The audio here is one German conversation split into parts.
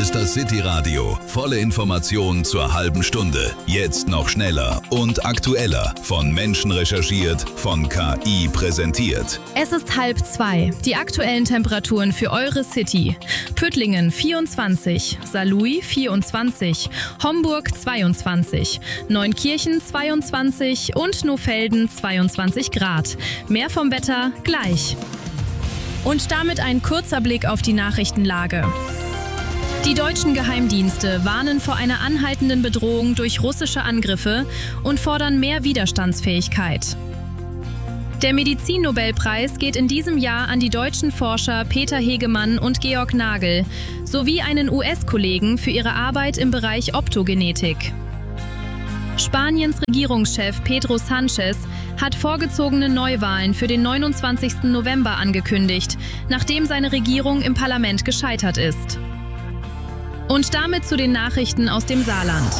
ist das City-Radio. Volle Informationen zur halben Stunde. Jetzt noch schneller und aktueller. Von Menschen recherchiert, von KI präsentiert. Es ist 1:30. Die aktuellen Temperaturen für eure City. Püttlingen 24, Saarlouis 24, Homburg 22, Neunkirchen 22 und Nohfelden 22 Grad. Mehr vom Wetter gleich. Und damit ein kurzer Blick auf die Nachrichtenlage. Die deutschen Geheimdienste warnen vor einer anhaltenden Bedrohung durch russische Angriffe und fordern mehr Widerstandsfähigkeit. Der Medizin-Nobelpreis geht in diesem Jahr an die deutschen Forscher Peter Hegemann und Georg Nagel sowie einen US-Kollegen für ihre Arbeit im Bereich Optogenetik. Spaniens Regierungschef Pedro Sánchez hat vorgezogene Neuwahlen für den 29. November angekündigt, nachdem seine Regierung im Parlament gescheitert ist. Und damit zu den Nachrichten aus dem Saarland.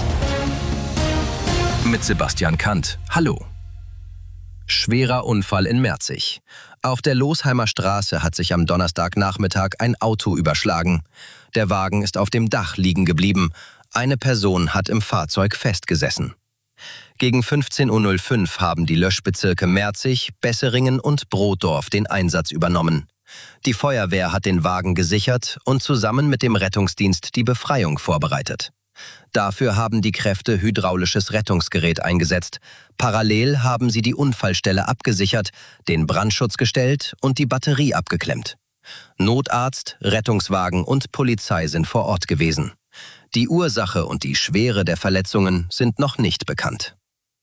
Mit Sebastian Kant. Hallo. Schwerer Unfall in Merzig. Auf der Losheimer Straße hat sich am Donnerstagnachmittag ein Auto überschlagen. Der Wagen ist auf dem Dach liegen geblieben. Eine Person hat im Fahrzeug festgesessen. Gegen 15:05 Uhr haben die Löschbezirke Merzig, Besseringen und Brotdorf den Einsatz übernommen. Die Feuerwehr hat den Wagen gesichert und zusammen mit dem Rettungsdienst die Befreiung vorbereitet. Dafür haben die Kräfte hydraulisches Rettungsgerät eingesetzt. Parallel haben sie die Unfallstelle abgesichert, den Brandschutz gestellt und die Batterie abgeklemmt. Notarzt, Rettungswagen und Polizei sind vor Ort gewesen. Die Ursache und die Schwere der Verletzungen sind noch nicht bekannt.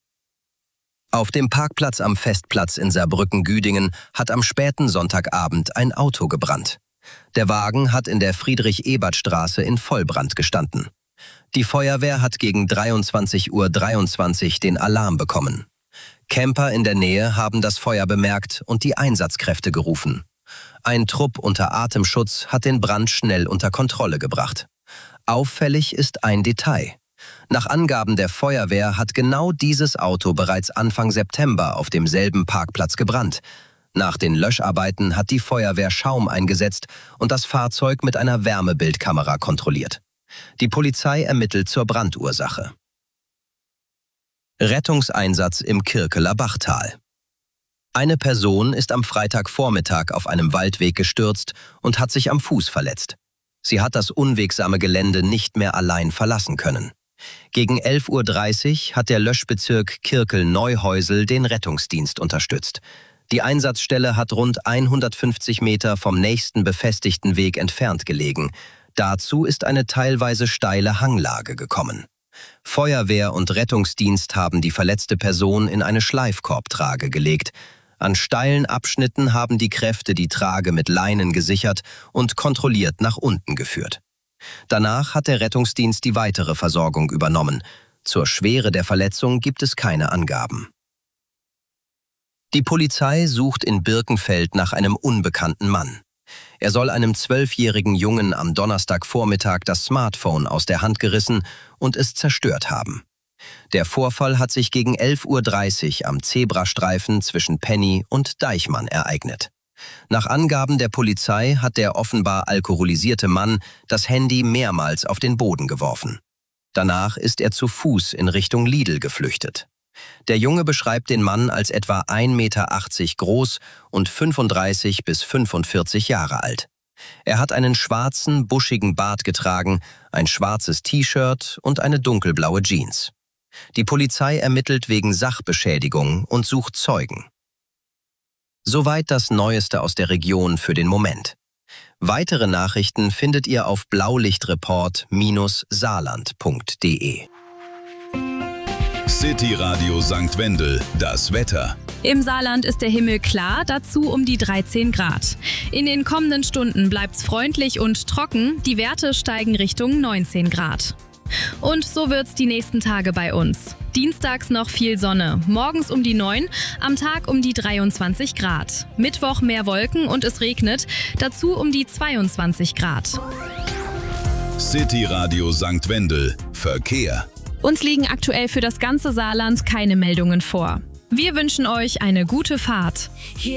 Auf dem Parkplatz am Festplatz in Saarbrücken-Güdingen hat am späten Sonntagabend ein Auto gebrannt. Der Wagen hat in der Friedrich-Ebert-Straße in Vollbrand gestanden. Die Feuerwehr hat gegen 23:23 Uhr den Alarm bekommen. Camper in der Nähe haben das Feuer bemerkt und die Einsatzkräfte gerufen. Ein Trupp unter Atemschutz hat den Brand schnell unter Kontrolle gebracht. Auffällig ist ein Detail. Nach Angaben der Feuerwehr hat genau dieses Auto bereits Anfang September auf demselben Parkplatz gebrannt. Nach den Löscharbeiten hat die Feuerwehr Schaum eingesetzt und das Fahrzeug mit einer Wärmebildkamera kontrolliert. Die Polizei ermittelt zur Brandursache. Rettungseinsatz im Kirkeler Bachtal. Eine Person ist am Freitagvormittag auf einem Waldweg gestürzt und hat sich am Fuß verletzt. Sie hat das unwegsame Gelände nicht mehr allein verlassen können. Gegen 11:30 Uhr hat der Löschbezirk Kirkel-Neuhäusel den Rettungsdienst unterstützt. Die Einsatzstelle hat rund 150 Meter vom nächsten befestigten Weg entfernt gelegen. Dazu ist eine teilweise steile Hanglage gekommen. Feuerwehr und Rettungsdienst haben die verletzte Person in eine Schleifkorbtrage gelegt. An steilen Abschnitten haben die Kräfte die Trage mit Leinen gesichert und kontrolliert nach unten geführt. Danach hat der Rettungsdienst die weitere Versorgung übernommen. Zur Schwere der Verletzung gibt es keine Angaben. Die Polizei sucht in Birkenfeld nach einem unbekannten Mann. Er soll einem 12-jährigen Jungen am Donnerstagvormittag das Smartphone aus der Hand gerissen und es zerstört haben. Der Vorfall hat sich gegen 11:30 Uhr am Zebrastreifen zwischen Penny und Deichmann ereignet. Nach Angaben der Polizei hat der offenbar alkoholisierte Mann das Handy mehrmals auf den Boden geworfen. Danach ist er zu Fuß in Richtung Lidl geflüchtet. Der Junge beschreibt den Mann als etwa 1,80 Meter groß und 35 bis 45 Jahre alt. Er hat einen schwarzen, buschigen Bart getragen, ein schwarzes T-Shirt und eine dunkelblaue Jeans. Die Polizei ermittelt wegen Sachbeschädigung und sucht Zeugen. Soweit das Neueste aus der Region für den Moment. Weitere Nachrichten findet ihr auf blaulichtreport-saarland.de. City Radio St. Wendel, das Wetter. Im Saarland ist der Himmel klar, dazu um die 13 Grad. In den kommenden Stunden bleibt's freundlich und trocken, die Werte steigen Richtung 19 Grad. Und so wird's die nächsten Tage bei uns. Dienstags noch viel Sonne, morgens um die 9, am Tag um die 23 Grad. Mittwoch mehr Wolken und es regnet, dazu um die 22 Grad. City Radio St. Wendel, Verkehr. Uns liegen aktuell für das ganze Saarland keine Meldungen vor. Wir wünschen euch eine gute Fahrt.